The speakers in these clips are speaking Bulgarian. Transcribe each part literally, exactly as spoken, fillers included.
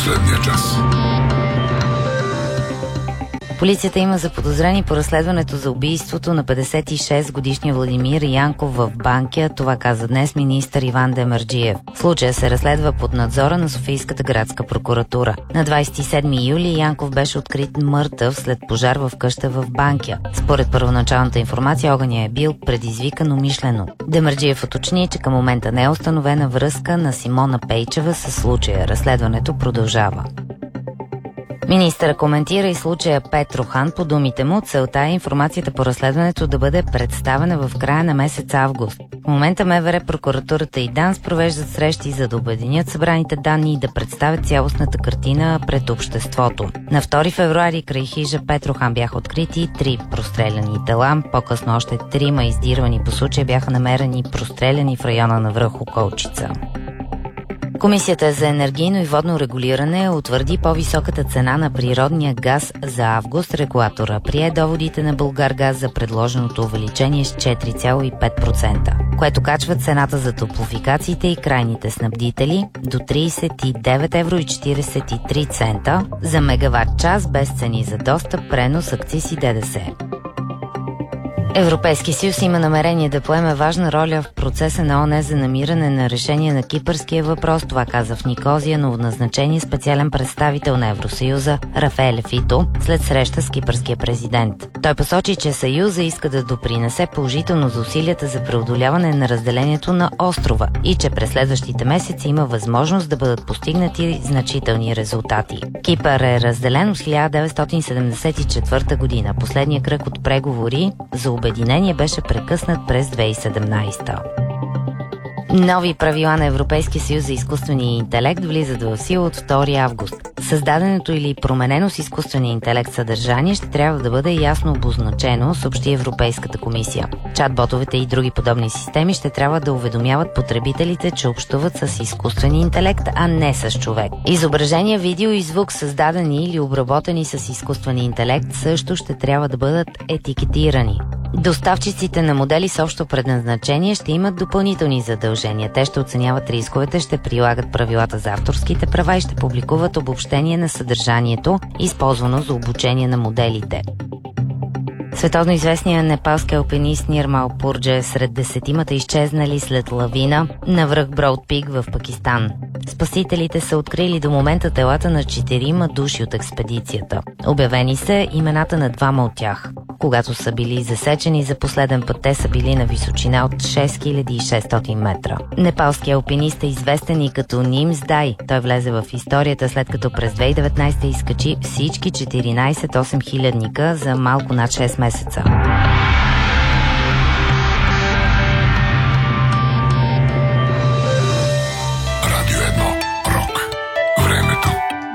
последния час. Полицията има заподозрени по разследването за убийството на петдесет и шест годишния Владимир Янков в Банкя. Това каза днес министър Иван Демерджиев. Случая се разследва под надзора на Софийската градска прокуратура. На двадесет и седми юли Янков беше открит мъртъв след пожар в къща в Банкя. Според първоначалната информация, огънят е бил предизвикан умишлено. Демерджиев уточни, че към момента не е установена връзка на Симона Пейчева с случая. Разследването продължава. Министър коментира и случая Петрохан. По думите му, целта е информацията по разследването да бъде представена в края на месец август. В момента МВР, прокуратурата и ДАНС провеждат срещи, за да обединят събраните данни и да представят цялостната картина пред обществото. На втори февруари край хижа Петрохан бяха открити три простреляни тела. По-късно още трима издирвани по случая бяха намерени простреляни в района на връх Околчица. Комисията за енергийно и водно регулиране утвърди по-високата цена на природния газ за август. Регулатора прие доводите на Булгаргаз за предложеното увеличение с четири цяло и пет процента, което качва цената за топлофикациите и крайните снабдители до тридесет и девет евро и четиридесет и три цента за мегаватт час без цени за достъп, пренос, акциз и ДДС. Европейски съюз има намерение да поеме важна роля в процеса на ООН за намиране на решение на кипърския въпрос. Това каза в Никозия новоназначение специален представител на Евросъюза Рафаеле Фито след среща с кипърския президент. Той посочи, че Съюза иска да допринесе положително за усилията за преодоляване на разделението на острова и че през следващите месеци има възможност да бъдат постигнати значителни резултати. Кипър е разделен с хиляда деветстотин седемдесет и четвърта година. Последният кръг от преговори за обединение беше прекъснат през две хиляди и седемнадесета. Нови правила на Европейския съюз за изкуствения интелект влизат в сила от втори август. Създаденото или променено с изкуствения интелект съдържание ще трябва да бъде ясно обозначено, съобщи Европейската комисия. Чат-ботовете и други подобни системи ще трябва да уведомяват потребителите, че общуват с изкуствен интелект, а не с човек. Изображения, видео и звук, създадени или обработени с изкуствен интелект, също ще трябва да бъдат етикетирани. Доставчиците на модели с общо предназначение ще имат допълнителни задължения. Те ще оценяват рисковете, ще прилагат правилата за авторските права и ще публикуват обобщение на съдържанието, използвано за обучение на моделите. Световно известният непалски алпинист Нирмал Пурджа е сред десетимата изчезнали след лавина на връх Броуд Пик в Пакистан. Спасителите са открили до момента телата на четирима души от експедицията. Обявени са имената на двама от тях. Когато са били засечени за последен път, те са били на височина от шест хиляди и шестстотин метра. Непалският алпинист е известен и като Нимс Дай. Той влезе в историята след като през две хиляди и деветнадесета изкачи всички четиринадесет осемхилядника за малко над шест месеца. Радио едно. Рок. Времето.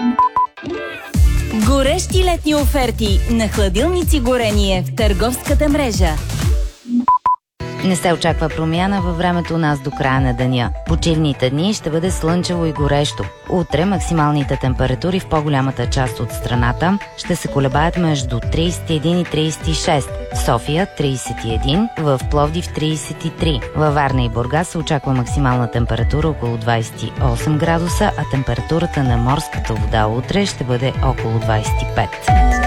Горещи летни оферти на хладилници Горение в търговската мрежа. Не се очаква промяна във времето у нас до края на деня. Почивните дни ще бъде слънчево и горещо. Утре максималните температури в по-голямата част от страната ще се колебаят между тридесет и един и тридесет и шест. В София тридесет и един, в Пловдив тридесет и три. Във Варна и Бургас се очаква максимална температура около двадесет и осем градуса, а температурата на морската вода утре ще бъде около двадесет и пет.